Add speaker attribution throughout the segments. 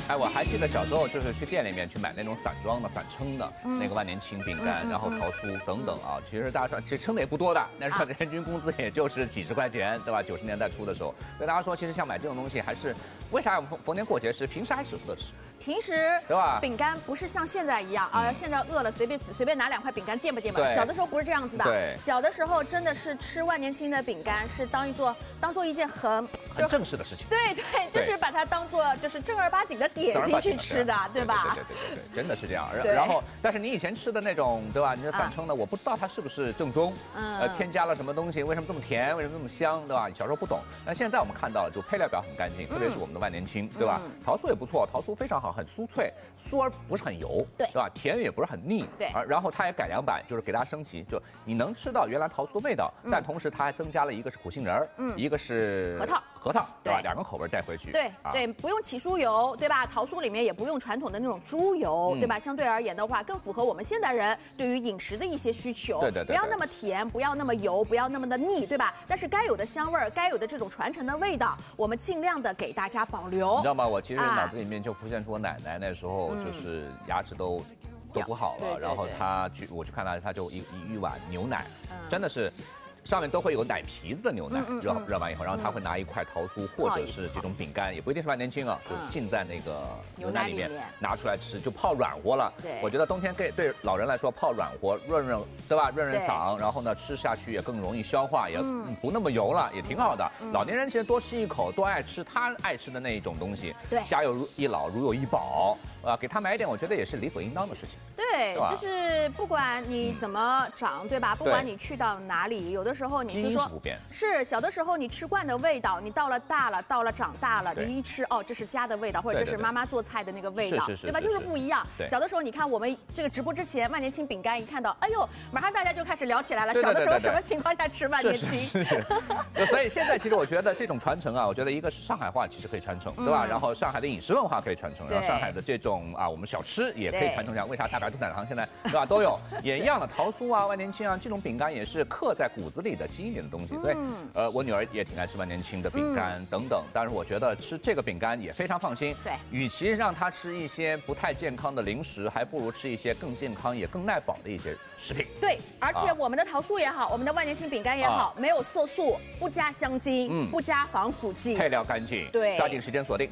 Speaker 1: 哎，我还记得小时候就是去店里面去买那种散装的、散称的那个万年青饼干，然后桃酥等等啊。其实大家说，其实称的也不多的，那时候人均工资也就是几十块钱，对吧？90年代初的时候，所以大家说，其实像买这种东西还是，为啥我们逢年过节吃，平时还舍不得吃？
Speaker 2: 平时
Speaker 1: 对吧？
Speaker 2: 饼干不是像现在一样啊，现在饿了随便拿2块饼干垫吧垫吧。小的时候不是这样子的。
Speaker 1: 对。
Speaker 2: 小的时候真的是吃万年青的饼干是当做一件很
Speaker 1: 正式的事情。
Speaker 2: 对，就是把它当做就是正儿八经的点心去吃的，对吧？
Speaker 1: 对，真的是这样。然后，但是你以前吃的那种，对吧？你的散称的，我不知道它是不是正宗，添加了什么东西？为什么这么甜？为什么这么香？对吧？小时候不懂，但现在我们看到了，就配料表很干净，特别是我们的万年青，对吧？桃酥也不错，桃酥非常好，很酥脆，酥而不是很油，对吧？甜也不是很腻，对。然后它也改良版，就是给大家升级，就你能吃到原来桃酥的味道，但同时它还增加了一个是苦杏仁儿，一个是核桃，对吧？2个口味带回去，
Speaker 2: 对，不用起酥油，对吧？桃酥里面也不用传统的那种猪油，对吧？相对而言的话，更符合我们现代人对于饮食的一些需求。对，不要那么甜，不要那么油，不要那么的腻，对吧？但是该有的香味儿，该有的这种传承的味道，我们尽量的给大家保留。
Speaker 1: 你知道吗？我其实脑子里面就浮现出我奶奶那时候就是牙齿都不好了，然后我去看她就一碗牛奶，真的是。上面都会有奶皮子的牛奶，热完以后，然后他会拿一块桃酥或者是这种饼干，也不一定是万年青啊，就浸在那个牛奶里面拿出来吃，就泡软和了。对，我觉得冬天对老人来说泡软和润，对吧？润嗓，然后呢吃下去也更容易消化，也不那么油了，也挺好的。老年人其实多吃一口，多爱吃他爱吃的那一种东西。对，家有一老，如有一宝。给他买一点，我觉得也是理所应当的事情。
Speaker 2: 对，就是不管你怎么长，对吧？不管你去到哪里，有的时候你就说是小的时候你吃惯的味道，你到了长大了，你一吃哦，这是家的味道，或者这是妈妈做菜的那个味道，对吧？就是不一样。小的时候你看我们这个直播之前，万年青饼干一看到，哎呦，马上大家就开始聊起来了。小的时候什么情况下吃万年青？
Speaker 1: 所以现在其实我觉得这种传承啊，我觉得一个是上海话其实可以传承，对吧？然后上海的饮食文化可以传承，然后上海的这种。我们小吃也可以传承下，为啥大白兔奶糖现在对吧都有，也一样的桃酥啊、万年青啊这种饼干也是刻在骨子里的基因里的东西，所以我女儿也挺爱吃万年青的饼干等等，但是我觉得吃这个饼干也非常放心。对，与其让她吃一些不太健康的零食，还不如吃一些更健康也更耐饱的一些食品。对，
Speaker 2: 而且我们的桃酥也好，我们的万年青饼干也好，没有色素，不加香精，不加防腐剂，
Speaker 1: 配料干净。对，抓紧时间锁定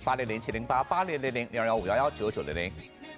Speaker 1: 80070880000251199900。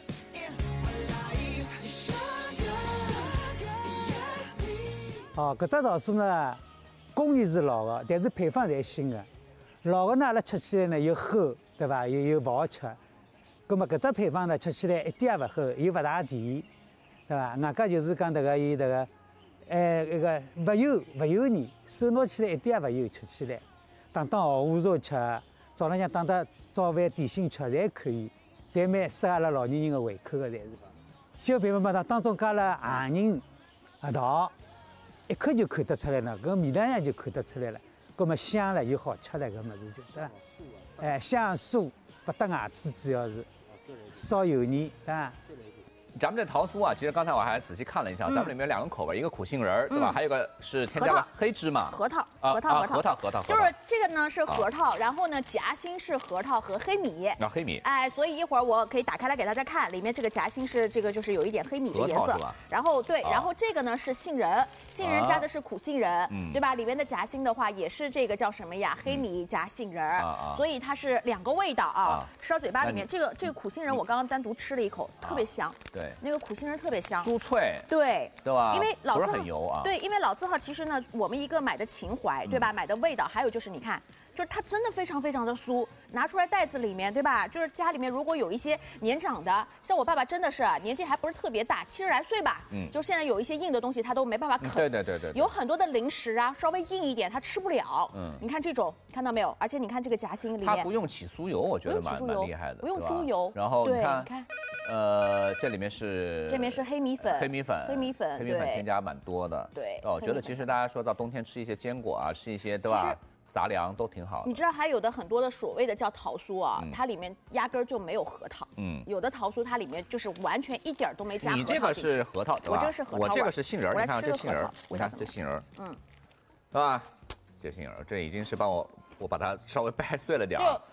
Speaker 3: 搿只桃酥呢，工艺是老的，但是配方侪新的。老的呢，阿拉吃起来呢又齁，对伐？又勿好吃。葛末搿只配方呢，吃起来一点也勿齁，又勿大甜，对伐？外加就是讲伊迭个，一个勿油腻，手拿起来一点也勿油，吃起来当下午茶吃，早浪向当早饭点心吃，侪可以，侪蛮适合阿拉老年人的胃口的，侪是。小配方嘛，当中加了杏仁、核桃。一口就看得出来了，搿味道上就看得出来了，搿么香了又好吃了，搿物事就对伐？香酥不得牙齿，主要是少油腻，对伐？
Speaker 1: 咱们这桃酥啊，其实刚才我还仔细看了一下，咱们里面有2个口味，一个苦杏仁，对吧？还有一个是添加了黑芝麻、
Speaker 2: 核桃，
Speaker 1: 就是
Speaker 2: 这个呢是核桃，然后呢夹心是核桃和黑米，
Speaker 1: 黑米，
Speaker 2: 所以一会儿我可以打开来给大家看，里面这个夹心是这个就是有一点黑米的颜色，然后然后这个呢是杏仁加的是苦杏仁，对吧？里面的夹心的话也是这个叫什么呀？黑米加杏仁，所以它是2个味道啊，吃到嘴巴里面，这个苦杏仁我刚刚单独吃了一口，特别香。对，那个苦杏仁特别香，
Speaker 1: 酥脆，
Speaker 2: 对
Speaker 1: 吧？
Speaker 2: 因为老字号
Speaker 1: 很油啊，
Speaker 2: 对，因为老字号其实呢，我们一个买的情怀，对吧？买的味道，还有就是你看，就是它真的非常非常的酥，拿出来袋子里面，对吧？就是家里面如果有一些年长的，像我爸爸真的是年纪还不是特别大，70来岁吧，就现在有一些硬的东西他都没办法啃，对，有很多的零食啊，稍微硬一点他吃不了，你看这种看到没有？而且你看这个夹心里面，
Speaker 1: 它不用起酥油，我觉得蛮厉害的，
Speaker 2: 不用猪油，
Speaker 1: 然后你看。这里面是
Speaker 2: 黑米粉，
Speaker 1: 黑米粉添加蛮多的。对，我觉得其实大家说到冬天吃一些坚果啊，吃一些对吧？杂粮都挺好的。
Speaker 2: 你知道还有的很多的所谓的叫桃酥啊，它里面压根就没有核桃。有的桃酥它里面就是完全一点都没加核桃。
Speaker 1: 你这个是核桃对吧？
Speaker 2: 我这个是核桃，
Speaker 1: 我这个是杏仁。你看这杏仁，你看这杏仁，对吧？这杏仁这已经是我把它稍微掰碎了点儿。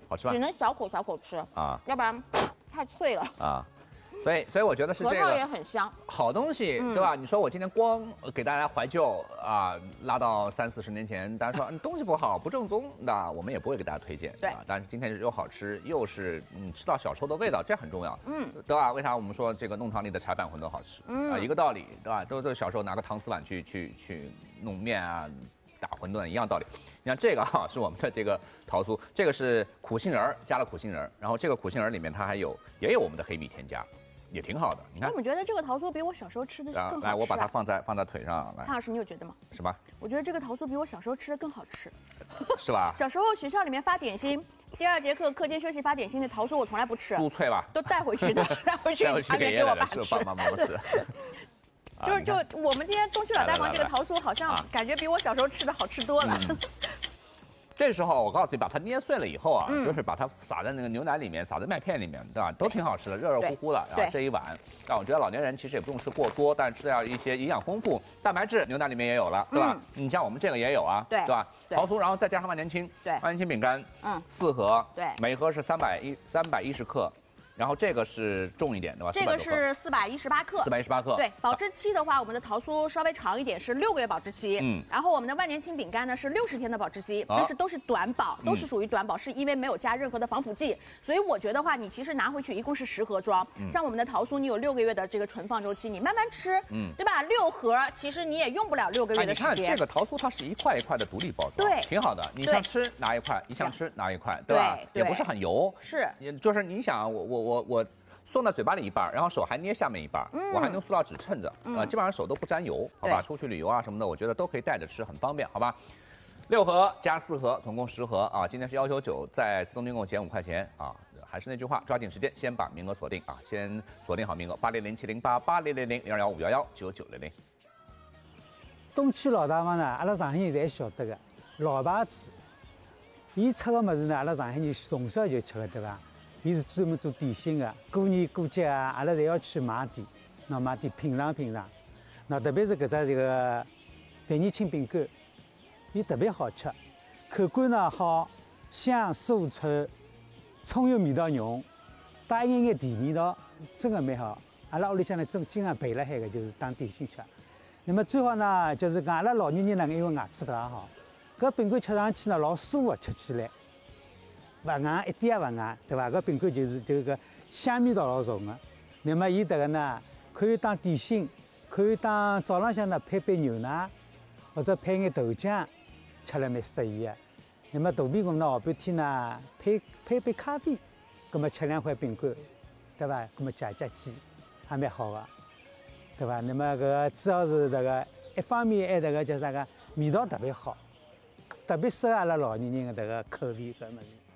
Speaker 1: 好吃吧？
Speaker 2: 只能小口小口吃
Speaker 1: 啊，
Speaker 2: 要不然太脆了
Speaker 1: 啊。所以我觉得是这
Speaker 2: 核桃也
Speaker 1: 个
Speaker 2: 很香，
Speaker 1: 好东西，对吧？你说我今天光给大家怀旧啊，拉到30-40年前，大家说东西不好不正宗，那我们也不会给大家推荐，
Speaker 2: 对
Speaker 1: 啊。但是今天又好吃，又是吃到小时候的味道，这很重要，对吧？为啥我们说这个弄堂里的柴板馄饨好吃？啊，一个道理，对吧？都小时候拿个搪瓷碗去弄面啊。打馄饨一样道理，你看这个哈是我们的这个桃酥，这个是苦杏仁加了苦杏仁，然后这个苦杏仁里面它也有我们的黑米添加，也挺好的。你看，
Speaker 2: 我怎么觉得这个桃酥比我小时候吃的更好吃？
Speaker 1: 来，我把它放在腿上来。
Speaker 2: 潘老师，你有觉得吗？
Speaker 1: 什么？
Speaker 2: 我觉得这个桃酥比我小时候吃的更好吃，
Speaker 1: 是吧？
Speaker 2: 小时候学校里面发点心，第2节课课间休息发点心的桃酥我从来不吃，
Speaker 1: 酥脆吧？
Speaker 2: 都带回去的，带回去还给我爸吃，
Speaker 1: 爸爸妈妈吃。
Speaker 2: 就我们今天东区老大王这个桃酥，好像感觉比我小时候吃的好吃多了。
Speaker 1: 这时候我告诉你，把它捏碎了以后啊，就是把它撒在那个牛奶里面，撒在麦片里面，对吧？都挺好吃的，热热乎乎的。然后这一碗，但我觉得老年人其实也不用吃过多，但是吃掉一些营养丰富，蛋白质牛奶里面也有了，对吧？你像我们这个也有啊，对吧？桃酥，然后再加上万年青，
Speaker 2: 对，
Speaker 1: 万年青饼干，4盒，
Speaker 2: 对，
Speaker 1: 每盒是310克。然后这个是重一点，对吧？
Speaker 2: 这个是418克
Speaker 1: ，418克。
Speaker 2: 对，保质期的话，我们的桃酥稍微长一点，是6个月保质期。然后我们的万年青饼干呢是60天的保质期，但是都是短保，都是属于短保，是因为没有加任何的防腐剂。所以我觉得话，你其实拿回去一共是10盒装。像我们的桃酥，你有6个月的这个存放周期，你慢慢吃，对吧？6盒其实你也用不了6个月的时间。
Speaker 1: 你看这个桃酥，它是一块一块的独立包装，
Speaker 2: 对，
Speaker 1: 挺好的。你想吃拿一块，你想吃拿一块，对吧？也不是很油，
Speaker 2: 是，
Speaker 1: 就是你想我送到嘴巴里一半，然后手还捏下面一半，我还用塑料纸衬着，基本上手都不沾油，好吧？出去旅游啊什么的，我觉得都可以带着吃，很方便，好吧？6盒加4盒，总共10盒啊！今天是199，在自动订购减5块钱啊！还是那句话，抓紧时间，先把名额锁定啊！先锁定好名额，80070880000215119990。
Speaker 3: 东区老大王呢，阿拉上海人侪晓得个老牌子，伊出个物事呢，阿拉上海人从小就吃个，对伐？伊是专门做点心的，过年过节啊，阿拉侪要去买点，那买点品尝品尝。那特别是搿只这个万年青饼干，伊特别好吃，口感呢好，香酥脆，葱油味道浓，带一眼甜味道，真的蛮好。阿拉屋里向呢，真经常备辣海个，就是当点心吃。那么最好呢，就是讲阿拉老年人呢，因为牙齿不大好，搿饼干吃上去呢老酥的，吃起来。不硬，一点也不硬，对吧？搿饼干就是个香味道老重的。那么伊迭个呢，可以当点心，可以当早浪向呢配杯牛奶，或者配眼豆浆，吃了蛮适宜的。那么大便公呢，下半天呢配杯咖啡，葛么吃2块饼干，对吧？葛么解解饥，还蛮好的，对吧？那么搿个主要是这个一方面还迭个叫啥个味道特别好，特别适合阿拉老年人的迭个口味搿物事。